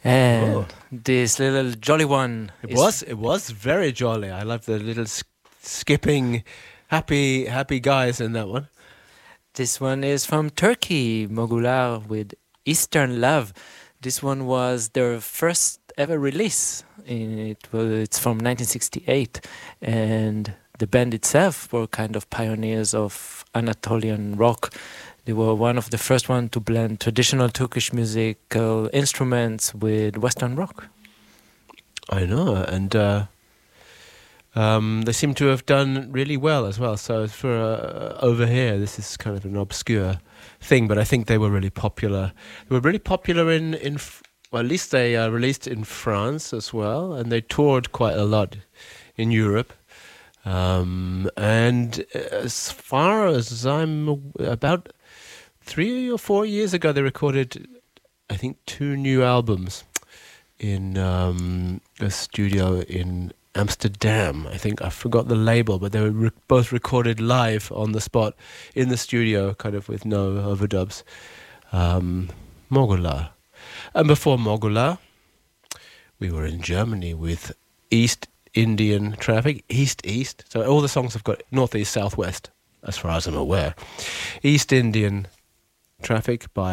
And this little jolly one. It was very jolly. I love the little skipping, happy guys in that one. This one is from Turkey, Mogular with Eastern Love. This one was their first ever release. It's from 1968, and the band itself were kind of pioneers of Anatolian rock. They were one of the first ones to blend traditional Turkish musical instruments with Western rock. I know, and they seem to have done really well as well. So for over here, this is kind of an obscure thing, but I think they were really popular. They were really popular well, at least they released in France as well, and they toured quite a lot in Europe. And as far as I'm about 3 or 4 years ago, they recorded, I think, 2 new albums in a studio in Amsterdam. I think I forgot the label, but they were both recorded live on the spot in the studio, kind of with no overdubs. Mogular. And before Mogular, we were in Germany with East Indian Traffic, East. So all the songs have got northeast, southwest, as far as I'm aware. East Indian Traffic by